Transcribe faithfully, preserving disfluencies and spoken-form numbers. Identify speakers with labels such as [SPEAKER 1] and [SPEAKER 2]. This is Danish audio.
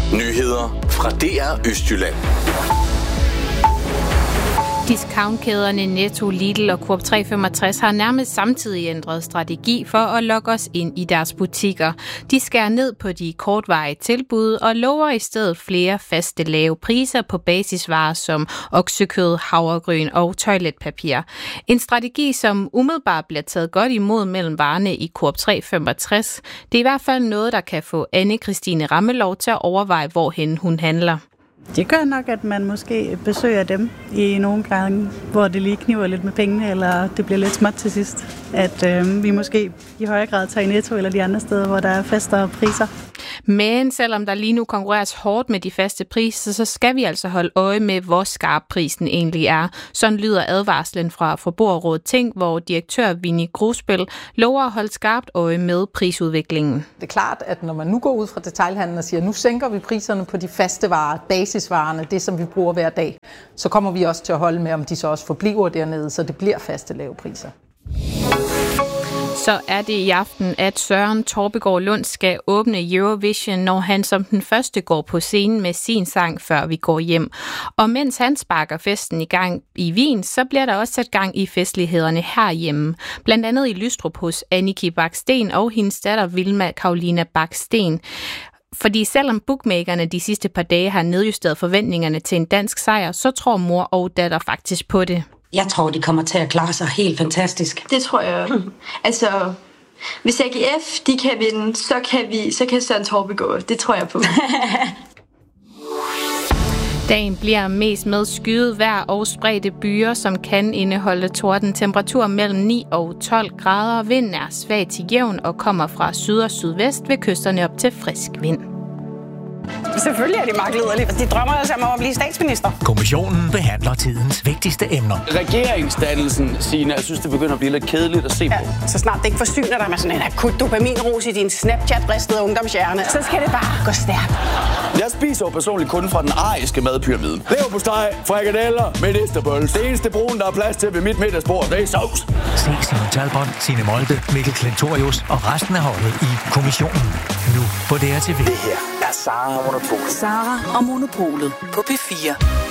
[SPEAKER 1] Nyheder fra D R Østjylland.
[SPEAKER 2] Discountkæderne Netto, Lidl og Coop tre femogtres har nærmest samtidig ændret strategi for at lokke os ind i deres butikker. De skærer ned på de kortvarige tilbud og lover i stedet flere faste lave priser på basisvarer som oksekød, havregryn og toiletpapir. En strategi, som umiddelbart bliver taget godt imod mellem varerne i Coop tre femogtres. Det er i hvert fald noget, der kan få Anne-Kristine Rammelov til at overveje, hvorhen hun handler.
[SPEAKER 3] Det gør nok, at man måske besøger dem i nogle gange, hvor det lige kniver lidt med pengene, eller det bliver lidt småt til sidst. At øh, vi måske i højere grad tager i Netto eller de andre steder, hvor der er fastere priser.
[SPEAKER 2] Men selvom der lige nu konkurreres hårdt med de faste priser, så skal vi altså holde øje med, hvor skarp prisen egentlig er. Sådan lyder advarslen fra Forbrugerrådet Tænk, hvor direktør Vinnie Grosbøll lover at holde skarpt øje med prisudviklingen.
[SPEAKER 4] Det er klart, at når man nu går ud fra detailhandlen og siger, nu sænker vi priserne på de faste varer, basisvarerne, det som vi bruger hver dag, så kommer vi også til at holde med, om de så også forbliver dernede, så det bliver faste lave priser.
[SPEAKER 2] Så er det i aften, at Søren Torpegaard Lund skal åbne Eurovision, når han som den første går på scenen med sin sang, Før vi går hjem. Og mens han sparker festen i gang i Wien, så bliver der også sat gang i festlighederne herhjemme. Blandt andet i Lystrup hos Annika Bak-Sten og hendes datter Vilma Karolina Bak-Sten. Fordi selvom bookmakerne de sidste par dage har nedjusteret forventningerne til en dansk sejr, så tror mor og datter faktisk på det.
[SPEAKER 5] Jeg tror, de kommer til at klare sig helt fantastisk.
[SPEAKER 6] Det tror jeg. Altså, hvis A G F de kan vinde, så kan vi, så kan Søren Torpegaard. Det tror jeg på.
[SPEAKER 2] Dagen bliver mest med skyet vejr og spredte byer, som kan indeholde torden. Temperatur mellem ni og tolv grader. Vinden er svag til jævn og kommer fra syd og sydvest ved kysterne op til frisk vind.
[SPEAKER 7] Selvfølgelig er de magtliderlige. De drømmer altså om at blive statsminister.
[SPEAKER 8] Kommissionen behandler tidens vigtigste emner.
[SPEAKER 9] Regeringsdannelsen, Signe, jeg synes, det begynder at blive lidt kedeligt at se på.
[SPEAKER 7] Ja, så snart det ikke forsyner dig med sådan en akut dopaminrus i din Snapchat-bristede ungdomshjerne, så skal det bare gå stærkt.
[SPEAKER 9] Jeg spiser jo personligt kun fra den ariske madpyramide. Leverpostej, frikadeller, medisterbøl. Det eneste brun, der er plads til ved mit middagsbord, det er sovs.
[SPEAKER 8] Se Signe Talbot, Signe Molde, Mikkel Klentorius og resten af holdet i Kommissionen. Nu på D R T V.
[SPEAKER 1] Det her er Sara og Monopolet.
[SPEAKER 10] Sara og Monopolet på P fire.